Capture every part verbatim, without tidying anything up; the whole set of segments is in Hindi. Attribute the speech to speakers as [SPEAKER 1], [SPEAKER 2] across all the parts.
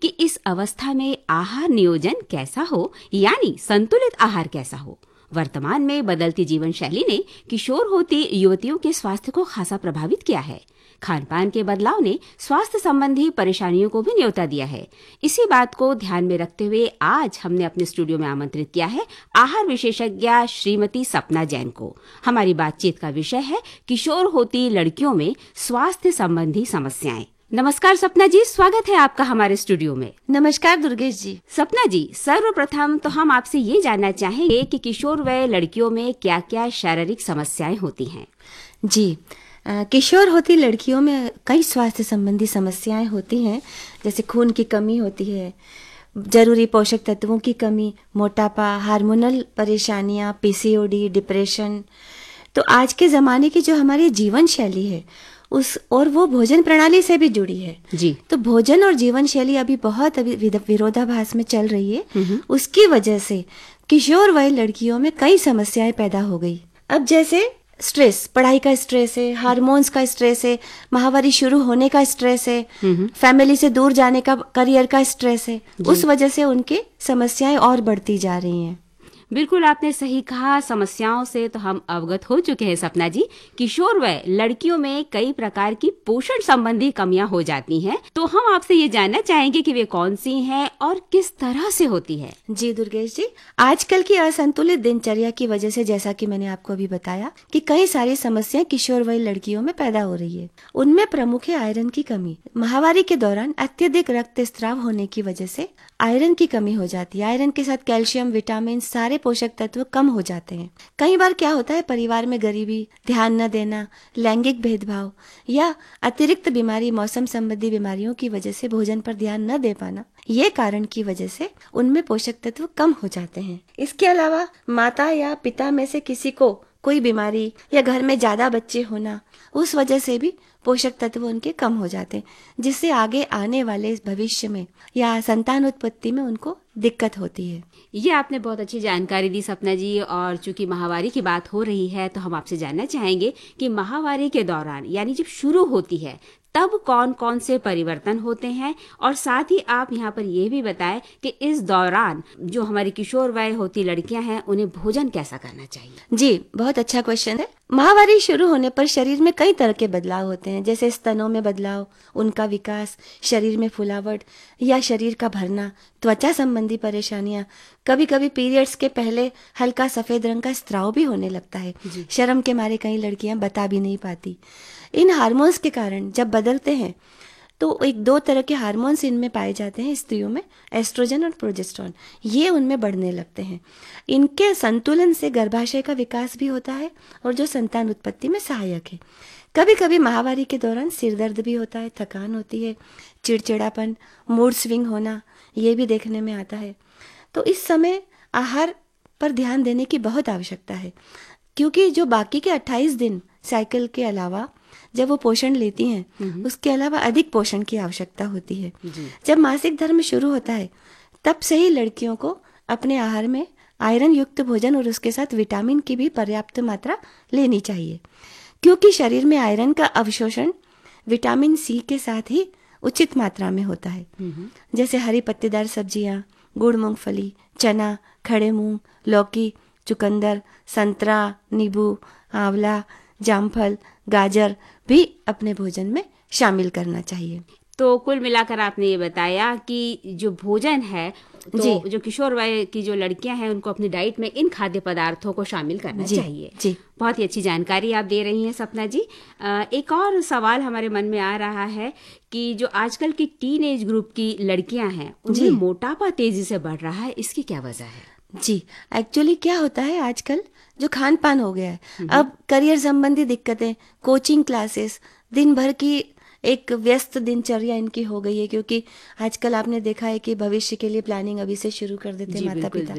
[SPEAKER 1] कि इस अवस्था में आहार नियोजन कैसा हो, यानी संतुलित आहार कैसा हो। वर्तमान में बदलती जीवन शैली ने किशोर होती युवतियों के स्वास्थ्य को खासा प्रभावित किया है। खान पान के बदलाव ने स्वास्थ्य संबंधी परेशानियों को भी न्योता दिया है। इसी बात को ध्यान में रखते हुए आज हमने अपने स्टूडियो में आमंत्रित किया है आहार विशेषज्ञ श्रीमती सपना जैन को। हमारी बातचीत का विषय है किशोर होती लड़कियों में स्वास्थ्य संबंधी समस्याएं। नमस्कार सपना जी, स्वागत है आपका हमारे स्टूडियो में।
[SPEAKER 2] नमस्कार दुर्गेश जी।
[SPEAKER 1] सपना जी, सर्वप्रथम तो हम आपसे ये जानना चाहेंगे कि किशोर वय लड़कियों में क्या क्या शारीरिक समस्याएं होती हैं।
[SPEAKER 2] जी, आ, किशोर होती लड़कियों में कई स्वास्थ्य संबंधी समस्याएं होती हैं, जैसे खून की कमी होती है, जरूरी पोषक तत्वों की कमी, मोटापा, हार्मोनल परेशानियां, पीसीओडी, डिप्रेशन। तो आज के ज़माने की जो हमारी जीवन शैली है उस और वो भोजन प्रणाली से भी जुड़ी है
[SPEAKER 1] जी।
[SPEAKER 2] तो भोजन और जीवन शैली अभी बहुत अभी विरोधाभास में चल रही है। उसकी वजह से किशोर वय लड़कियों में कई समस्याएं पैदा हो गई। अब जैसे स्ट्रेस, पढ़ाई का स्ट्रेस है, हार्मोन्स का स्ट्रेस है, माहवारी शुरू होने का स्ट्रेस है, फैमिली से दूर जाने का, करियर का स्ट्रेस है, उस वजह से उनकी समस्याएं और बढ़ती जा रही हैं।
[SPEAKER 1] बिल्कुल आपने सही कहा। समस्याओं से तो हम अवगत हो चुके हैं सपना जी। किशोर वय लड़कियों में कई प्रकार की पोषण संबंधी कमियां हो जाती हैं, तो हम आपसे ये जानना चाहेंगे कि वे कौन सी हैं और किस तरह से होती है।
[SPEAKER 2] जी दुर्गेश जी, आजकल की असंतुलित दिनचर्या की वजह से, जैसा कि मैंने आपको अभी बताया, कि कई सारी समस्याएं किशोर वय लड़कियों में पैदा हो रही है। उनमें प्रमुख है आयरन की कमी। माहवारी के दौरान अत्यधिक रक्तस्राव होने की वजह से आयरन की कमी हो जाती है। आयरन के साथ कैल्शियम, विटामिन, सारे पोषक तत्व कम हो जाते हैं। कई बार क्या होता है, परिवार में गरीबी, ध्यान न देना, लैंगिक भेदभाव या अतिरिक्त बीमारी, मौसम संबंधी बीमारियों की वजह से भोजन पर ध्यान न दे पाना, ये कारण की वजह से उनमें पोषक तत्व कम हो जाते हैं। इसके अलावा माता या पिता में से किसी को कोई बीमारी या घर में ज्यादा बच्चे होना, उस वजह से भी पोषक तत्व उनके कम हो जाते हैं, जिससे आगे आने वाले भविष्य में या संतान उत्पत्ति में उनको दिक्कत होती है।
[SPEAKER 1] ये आपने बहुत अच्छी जानकारी दी सपना जी। और चूंकि माहवारी की बात हो रही है तो हम आपसे जानना चाहेंगे कि माहवारी के दौरान, यानी जब शुरू होती है, तब कौन कौन से परिवर्तन होते हैं, और साथ ही आप यहाँ पर ये भी बताएं कि इस दौरान जो हमारी किशोर वय होती लड़कियां हैं उन्हें भोजन कैसा करना चाहिए।
[SPEAKER 2] जी, बहुत अच्छा क्वेश्चन है। माहवारी शुरू होने पर शरीर में कई तरह के बदलाव होते हैं, जैसे स्तनों में बदलाव, उनका विकास, शरीर में फुलावट या शरीर का भरना, त्वचा संबंधी परेशानियां, कभी कभी पीरियड्स के पहले हल्का सफेद रंग का स्त्राव भी होने लगता है। शर्म के मारे कई लड़कियां बता भी नहीं पाती। इन हार्मोन्स के कारण जब बदलते हैं तो एक दो तरह के हार्मोन्स इनमें पाए जाते हैं स्त्रियों में, एस्ट्रोजन और प्रोजेस्टेरोन। ये उनमें बढ़ने लगते हैं। इनके संतुलन से गर्भाशय का विकास भी होता है और जो संतान उत्पत्ति में सहायक है। कभी कभी माहवारी के दौरान सिर दर्द भी होता है, थकान होती है, चिड़चिड़ापन, मूड स्विंग होना, ये भी देखने में आता है। तो इस समय आहार पर ध्यान देने की बहुत आवश्यकता है, क्योंकि जो बाकी के अट्ठाईस दिन साइकिल के अलावा जब वो पोषण लेती हैं, उसके अलावा अधिक पोषण की आवश्यकता होती है। जब मासिक धर्म शुरू होता है तब से ही लड़कियों को अपने आहार में आयरन युक्त भोजन और उसके साथ विटामिन की भी पर्याप्त मात्रा लेनी चाहिए, क्योंकि शरीर में आयरन का अवशोषण विटामिन सी के साथ ही उचित मात्रा में होता है। जैसे हरी पत्तेदार सब्जियां, गुड़, मूंगफली, चना, खड़े मूंग, लौकी, चुकंदर, संतरा, नींबू, आंवला, जामफल, गाजर भी अपने भोजन में शामिल करना चाहिए।
[SPEAKER 1] तो कुल मिलाकर आपने ये बताया कि जो भोजन है, तो जो किशोर वय की जो लड़कियां हैं उनको अपनी डाइट में इन खाद्य पदार्थों को शामिल करना
[SPEAKER 2] जी,
[SPEAKER 1] चाहिए।
[SPEAKER 2] जी।
[SPEAKER 1] बहुत ही अच्छी जानकारी आप दे रही हैं सपना जी। एक और सवाल हमारे मन में आ रहा है कि जो आजकल की टीन एज ग्रुप की लड़कियां हैं उनमें मोटापा तेजी से बढ़ रहा है, इसकी क्या वजह है।
[SPEAKER 2] जी, एक्चुअली क्या होता है, आजकल जो खान पान हो गया है, अब करियर संबंधी दिक्कतें, कोचिंग क्लासेस, दिन भर की एक व्यस्त दिनचर्या इनकी हो गई है, क्योंकि आजकल आपने देखा है कि भविष्य के लिए प्लानिंग अभी से शुरू कर देते हैं माता पिता।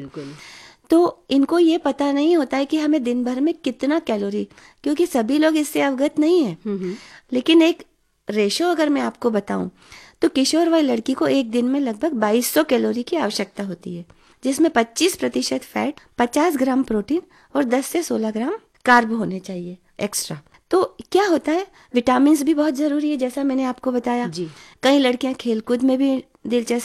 [SPEAKER 2] तो इनको ये पता नहीं होता है कि हमें दिन भर में कितना कैलोरी, क्योंकि सभी लोग इससे अवगत नहीं है। लेकिन एक रेशो अगर मैं आपको बताऊं तो किशोर वय लड़की को एक दिन में लगभग बाईस सौ कैलोरी की आवश्यकता होती है, जिसमें पच्चीस प्रतिशत फैट, पचास ग्राम प्रोटीन और दस से सोलह ग्राम कार्ब होने चाहिए एक्स्ट्रा। तो क्या होता है, विटामिन भी बहुत जरूरी है, जैसा मैंने आपको बताया।
[SPEAKER 1] जी।
[SPEAKER 2] कई लड़कियां खेलकूद में भी दिलचस्प